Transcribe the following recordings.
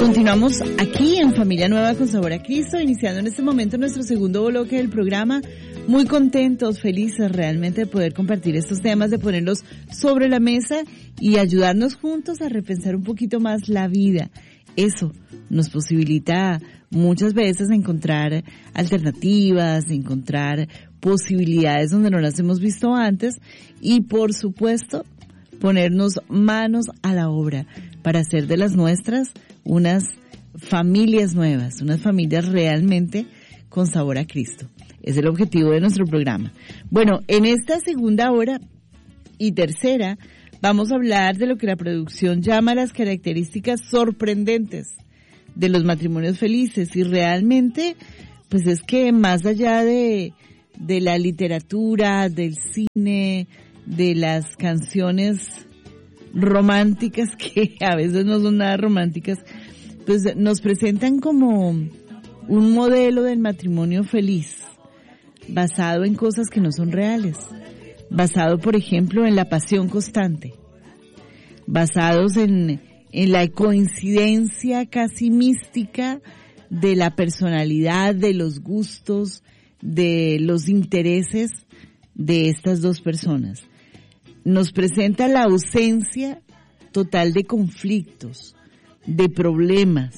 Continuamos aquí en Familia Nueva con Sabor a Cristo, iniciando en este momento nuestro segundo bloque del programa. Muy contentos, felices realmente de poder compartir estos temas, de ponerlos sobre la mesa y ayudarnos juntos a repensar un poquito más la vida. Eso nos posibilita muchas veces encontrar alternativas, encontrar posibilidades donde no las hemos visto antes y, por supuesto, ponernos manos a la obra para hacer de las nuestras unas familias nuevas, unas familias realmente con sabor a Cristo. Es el objetivo de nuestro programa. Bueno, en esta segunda hora y tercera vamos a hablar de lo que la producción llama las características sorprendentes de los matrimonios felices, y realmente pues es que más allá de la literatura, del cine, de las canciones románticas, que a veces no son nada románticas, pues nos presentan como un modelo del matrimonio feliz, basado en cosas que no son reales, basado, por ejemplo, en la pasión constante, basados en la coincidencia casi mística de la personalidad, de los gustos, de los intereses de estas dos personas. Nos presenta la ausencia total de conflictos, de problemas,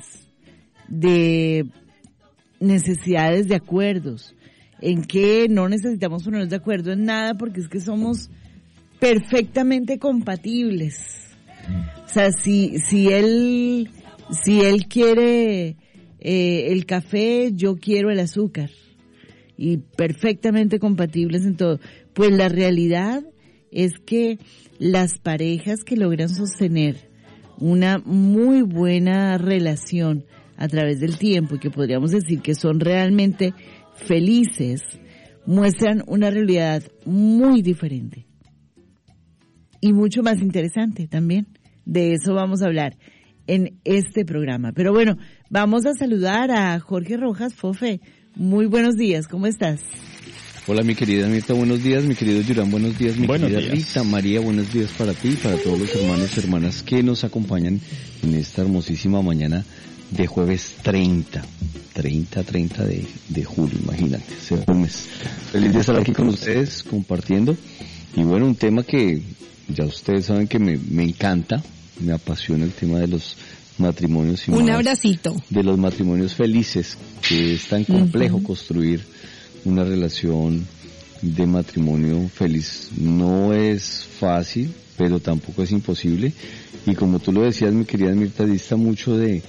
de necesidades de acuerdos, en que no necesitamos ponernos de acuerdo en nada porque es que somos perfectamente compatibles. O sea, si él quiere el café, yo quiero el azúcar, y perfectamente compatibles en todo. Pues la realidad es que las parejas que logran sostener una muy buena relación a través del tiempo y que podríamos decir que son realmente felices, muestran una realidad muy diferente y mucho más interesante también. De eso vamos a hablar en este programa. Pero bueno, vamos a saludar a Jorge Rojas. Fofe, muy buenos días, ¿cómo estás? Hola, mi querida Mirta, buenos días. Mi querido Yurán, buenos días. Mi buenos querida días. Rita, María, buenos días para ti y para todos los hermanos y hermanas que nos acompañan en esta hermosísima mañana de jueves 30 de julio, imagínate, se va un mes. Feliz de estar aquí con ustedes compartiendo. Y bueno, un tema que ya ustedes saben que me encanta, me apasiona el tema de los matrimonios. Y un abracito. De los matrimonios felices, que es tan complejo construir una relación de matrimonio feliz. No es fácil, pero tampoco es imposible. Y como tú lo decías, mi querida Mirta, dista mucho de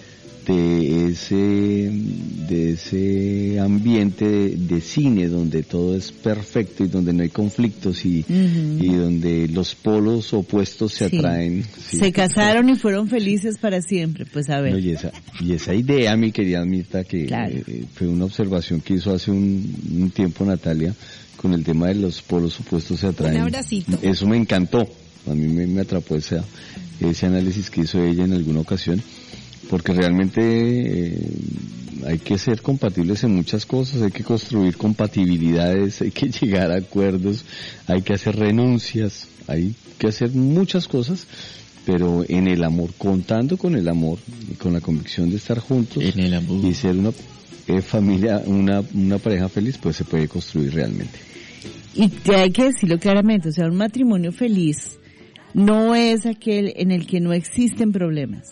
ese ambiente de cine donde todo es perfecto y donde no hay conflictos y donde los polos opuestos se atraen. Sí. Se casaron y fueron felices para siempre, pues a ver. No, y esa idea, mi querida Mirta, que claro, fue una observación que hizo hace un tiempo Natalia con el tema de los polos opuestos se atraen. Un abracito. Eso me encantó, a mí me atrapó ese análisis que hizo ella en alguna ocasión, porque realmente hay que ser compatibles en muchas cosas, hay que construir compatibilidades, hay que llegar a acuerdos, hay que hacer renuncias, hay que hacer muchas cosas, pero en el amor, contando con el amor y con la convicción de estar juntos en el amor y ser una familia, una pareja feliz, pues se puede construir realmente. Y hay que decirlo claramente, o sea, un matrimonio feliz no es aquel en el que no existen problemas.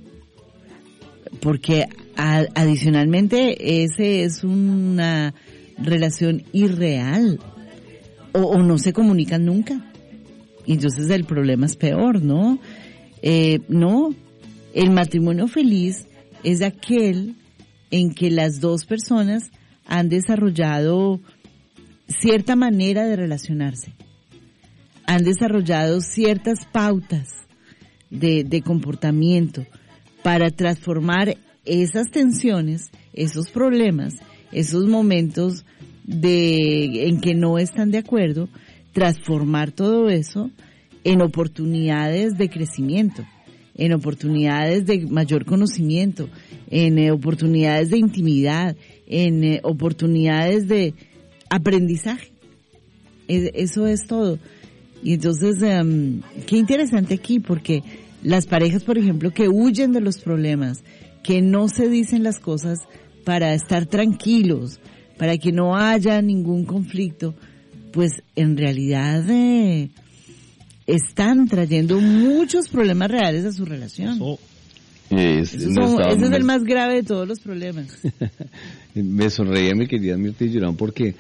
Porque adicionalmente ese es una relación irreal o no se comunican nunca, y entonces el problema es peor, ¿no? No, el matrimonio feliz es aquel en que las dos personas han desarrollado cierta manera de relacionarse, han desarrollado ciertas pautas de comportamiento para transformar esas tensiones, esos problemas, esos momentos en que no están de acuerdo, transformar todo eso en oportunidades de crecimiento, en oportunidades de mayor conocimiento, en oportunidades de intimidad, en oportunidades de aprendizaje. Eso es todo. Y entonces, qué interesante aquí, porque las parejas, por ejemplo, que huyen de los problemas, que no se dicen las cosas para estar tranquilos, para que no haya ningún conflicto, pues en realidad están trayendo muchos problemas reales a su relación. Ese es el más grave de todos los problemas. Me sonreía mi querida Mirta y Llorán, porque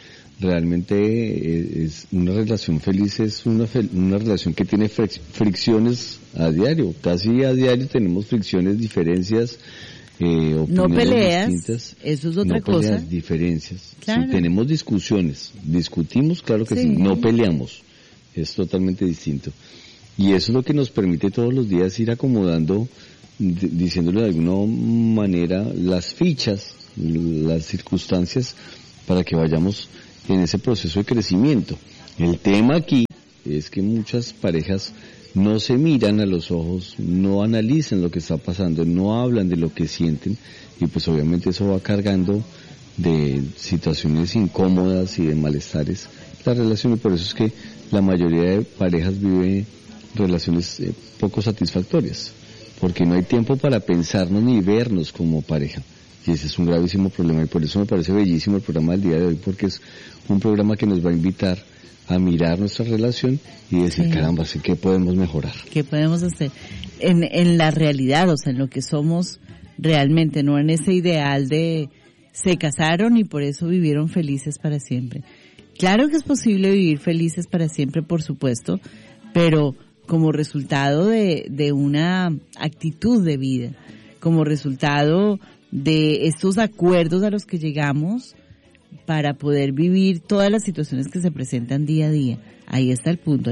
realmente es una relación feliz, es una relación que tiene fricciones a diario, casi a diario tenemos fricciones, diferencias, opiniones no peleas, distintas, eso es otra cosa. Peleas, cosa. diferencias, claro. Si tenemos discusiones, discutimos, claro que sí, no peleamos, es totalmente distinto. Y eso es lo que nos permite todos los días ir acomodando, diciéndole de alguna manera, las fichas, las circunstancias, para que vayamos en ese proceso de crecimiento. El tema aquí es que muchas parejas no se miran a los ojos, no analizan lo que está pasando, no hablan de lo que sienten, y pues obviamente eso va cargando de situaciones incómodas y de malestares la relación, y por eso es que la mayoría de parejas vive relaciones poco satisfactorias, porque no hay tiempo para pensarnos ni vernos como pareja. Y ese es un gravísimo problema, y por eso me parece bellísimo el programa del día de hoy, porque es un programa que nos va a invitar a mirar nuestra relación y decir, caramba, ¿qué podemos mejorar? ¿Qué podemos hacer? En la realidad, o sea, en lo que somos realmente, no en ese ideal de se casaron y por eso vivieron felices para siempre. Claro que es posible vivir felices para siempre, por supuesto, pero como resultado de una actitud de vida, como resultado de estos acuerdos a los que llegamos para poder vivir todas las situaciones que se presentan día a día. Ahí está el punto.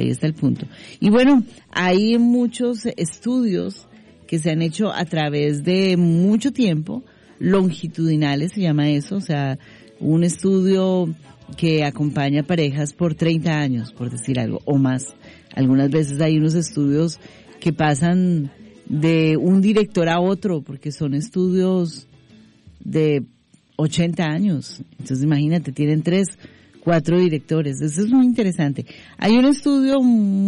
Y bueno, hay muchos estudios que se han hecho a través de mucho tiempo, longitudinales se llama eso, o sea, un estudio que acompaña parejas por 30 años, por decir algo, o más. Algunas veces hay unos estudios que pasan de un director a otro, porque son estudios de 80 años. Entonces imagínate, tienen 3, 4 directores. Eso es muy interesante. Hay un estudio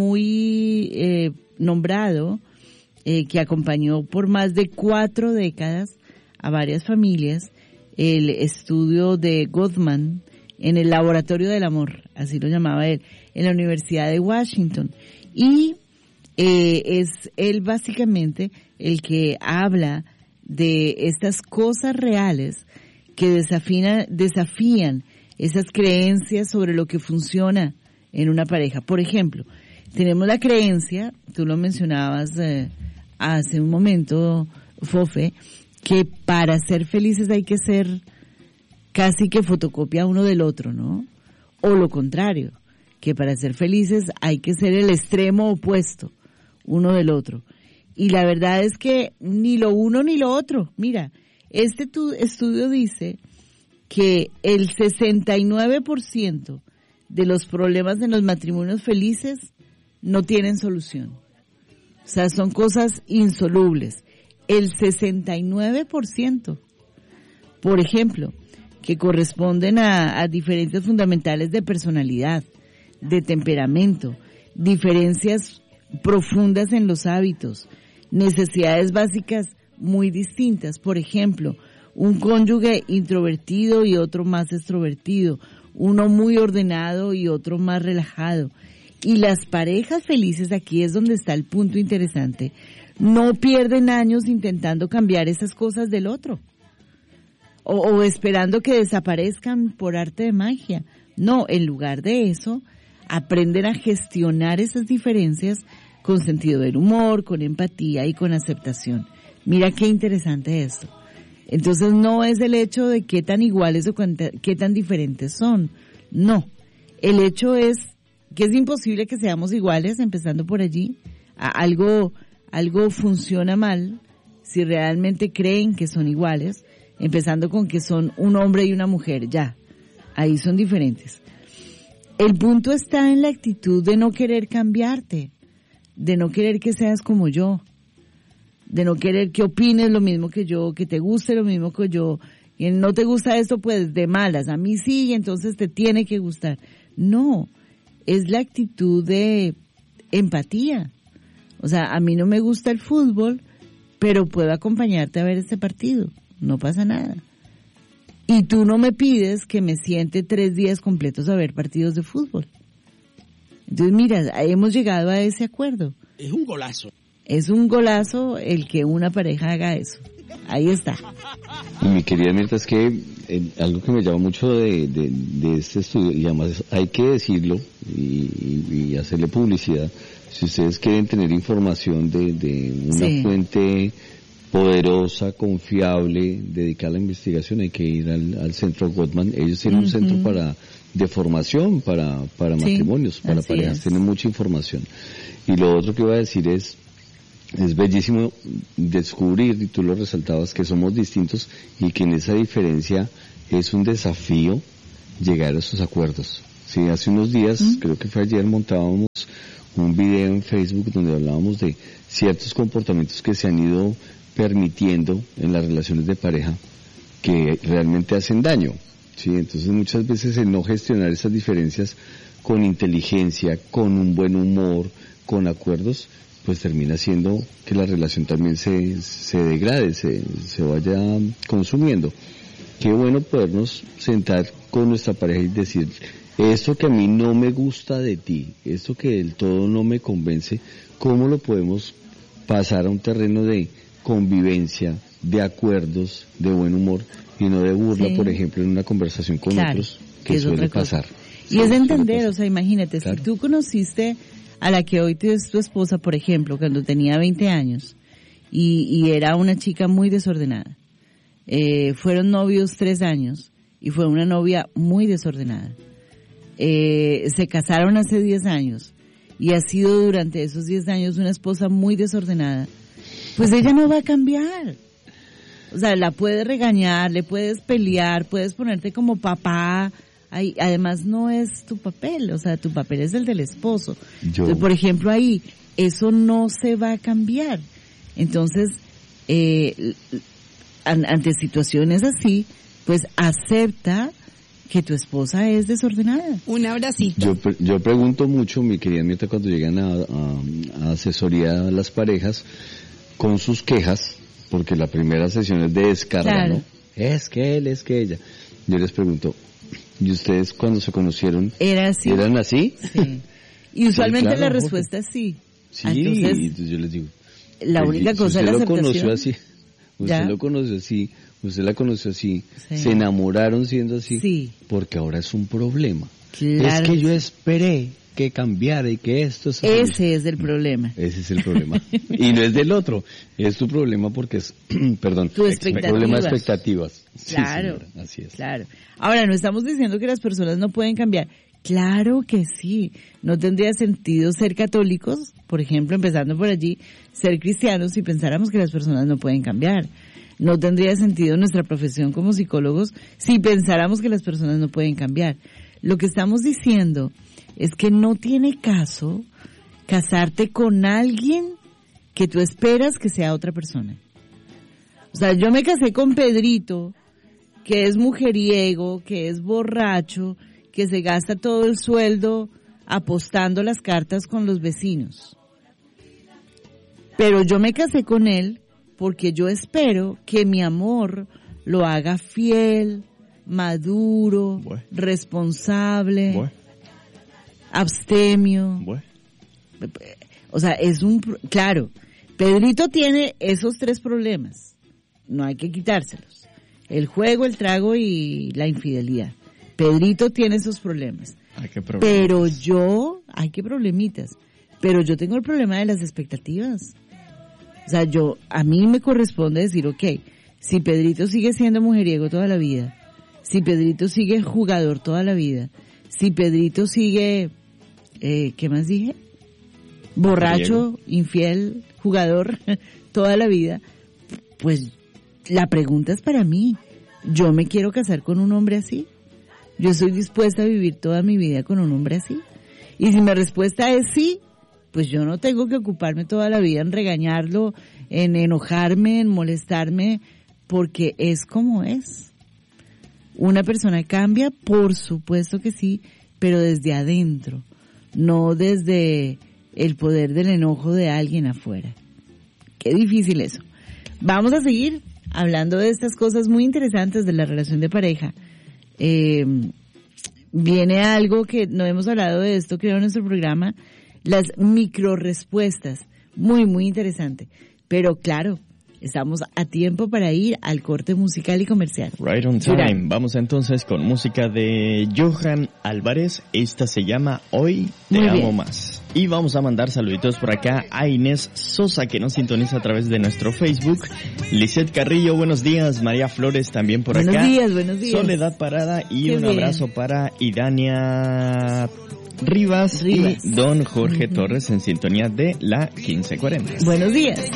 muy nombrado que acompañó por más de 4 décadas a varias familias, el estudio de Gottman en el Laboratorio del Amor, así lo llamaba él, en la Universidad de Washington. Y es él básicamente el que habla de estas cosas reales que desafían esas creencias sobre lo que funciona en una pareja. Por ejemplo, tenemos la creencia, tú lo mencionabas hace un momento, Fofe, que para ser felices hay que ser casi que fotocopia uno del otro, ¿no? O lo contrario, que para ser felices hay que ser el extremo opuesto uno del otro. Y la verdad es que ni lo uno ni lo otro. Mira, este estudio dice que el 69% de los problemas en los matrimonios felices no tienen solución. O sea, son cosas insolubles. El 69%, por ejemplo, que corresponden a diferencias fundamentales de personalidad, de temperamento, diferencias profundas en los hábitos, necesidades básicas muy distintas. Por ejemplo, un cónyuge introvertido y otro más extrovertido, uno muy ordenado y otro más relajado. Y las parejas felices, aquí es donde está el punto interesante, no pierden años intentando cambiar esas cosas del otro o esperando que desaparezcan por arte de magia. No, en lugar de eso, aprenden a gestionar esas diferencias con sentido del humor, con empatía y con aceptación. Mira qué interesante esto. Entonces no es el hecho de qué tan iguales o qué tan diferentes son. No, el hecho es que es imposible que seamos iguales, empezando por allí. Algo funciona mal si realmente creen que son iguales, empezando con que son un hombre y una mujer, ya, ahí son diferentes. El punto está en la actitud de no querer cambiarte, de no querer que seas como yo, de no querer que opines lo mismo que yo, que te guste lo mismo que yo, y no te gusta esto pues de malas, a mí sí, y entonces te tiene que gustar. No, es la actitud de empatía. O sea, a mí no me gusta el fútbol, pero puedo acompañarte a ver este partido, no pasa nada. Y tú no me pides que me siente 3 días completos a ver partidos de fútbol. Entonces, mira, hemos llegado a ese acuerdo. Es un golazo. Es un golazo el que una pareja haga eso. Ahí está. Y mi querida Mirta, es que algo que me llama mucho de este estudio, y además hay que decirlo y hacerle publicidad, si ustedes quieren tener información de una fuente poderosa, confiable, dedicada a la investigación, hay que ir al centro Gottman. Ellos tienen un centro de formación para matrimonios, para parejas, tienen mucha información. Y lo otro que iba a decir es bellísimo descubrir, y tú lo resaltabas, que somos distintos y que en esa diferencia es un desafío llegar a esos acuerdos. Sí, hace unos días, creo que fue ayer, montábamos un video en Facebook donde hablábamos de ciertos comportamientos que se han ido permitiendo en las relaciones de pareja que realmente hacen daño. Sí, entonces muchas veces el no gestionar esas diferencias con inteligencia, con un buen humor, con acuerdos, pues termina haciendo que la relación también se degrade, se vaya consumiendo. Qué bueno podernos sentar con nuestra pareja y decir, esto que a mí no me gusta de ti, esto que del todo no me convence, ¿cómo lo podemos pasar a un terreno de convivencia, de acuerdos, de buen humor y no de burla, por ejemplo, en una conversación con otros, que suele pasar? Y es de entender, o sea, imagínate, si tú conociste a la que hoy es tu esposa, por ejemplo, cuando tenía 20 años, y era una chica muy desordenada. Fueron novios 3 años, y fue una novia muy desordenada. Se casaron hace 10 años, y ha sido durante esos 10 años una esposa muy desordenada. Pues ella no va a cambiar. O sea, la puedes regañar, le puedes pelear, puedes ponerte como papá. Además no es tu papel, o sea, tu papel es el del esposo. Entonces, por ejemplo, ahí, eso no se va a cambiar. Entonces, ante situaciones así, pues acepta que tu esposa es desordenada. Un abracito. Yo pregunto mucho, mi querida Mirta, cuando llegan a asesoría a las parejas, con sus quejas, porque la primera sesión es de descarga, ¿no? Es que él, es que ella. Yo les pregunto, ¿y ustedes cuando se conocieron eran así? Sí. Y usualmente la respuesta es sí. Sí, entonces yo les digo, la única cosa es la aceptación. Usted lo conoció así, usted la conoció así, se enamoraron siendo así, porque ahora es un problema. Claro. Es que yo esperé que cambiara y que esto es... Ese es el problema. Ese es el problema. Y no es del otro, es tu problema porque es, perdón, problema de expectativas. Claro, sí, señora, así es. Claro. Ahora, no estamos diciendo que las personas no pueden cambiar. Claro que sí. No tendría sentido ser católicos, por ejemplo, empezando por allí, ser cristianos si pensáramos que las personas no pueden cambiar. No tendría sentido nuestra profesión como psicólogos si pensáramos que las personas no pueden cambiar. Lo que estamos diciendo es que no tiene caso casarte con alguien que tú esperas que sea otra persona. O sea, yo me casé con Pedrito, que es mujeriego, que es borracho, que se gasta todo el sueldo apostando las cartas con los vecinos. Pero yo me casé con él porque yo espero que mi amor lo haga fiel, maduro, responsable, abstemio. O sea, claro, Pedrito tiene esos 3 problemas. No hay que quitárselos. El juego, el trago y la infidelidad. Pedrito tiene esos problemas. Pero ¿qué problemitas? Pero yo tengo el problema de las expectativas. O sea, a mí me corresponde decir, okay, si Pedrito sigue siendo mujeriego toda la vida, si Pedrito sigue jugador toda la vida, si Pedrito sigue, ¿qué más dije? Borracho, infiel, jugador toda la vida, pues la pregunta es para mí. ¿Yo me quiero casar con un hombre así? ¿Yo estoy dispuesta a vivir toda mi vida con un hombre así? Y si mi respuesta es sí, pues yo no tengo que ocuparme toda la vida en regañarlo, en enojarme, en molestarme, porque es como es. Una persona cambia, por supuesto que sí, pero desde adentro, no desde el poder del enojo de alguien afuera. Qué difícil eso. Vamos a seguir hablando de estas cosas muy interesantes de la relación de pareja. Viene algo que no hemos hablado de esto, creo, en nuestro programa, las microrespuestas. Muy, muy interesante. Pero claro, estamos a tiempo para ir al corte musical y comercial. Right on time. Vamos entonces con música de Johan Álvarez. Esta se llama Hoy Te Amo Más. Y vamos a mandar saluditos por acá a Inés Sosa, que nos sintoniza a través de nuestro Facebook. Lisette Carrillo, buenos días. María Flores también por acá. Buenos días. Soledad Parada y un abrazo para Idania Rivas y don Jorge Torres en sintonía de la 1540. Buenos días.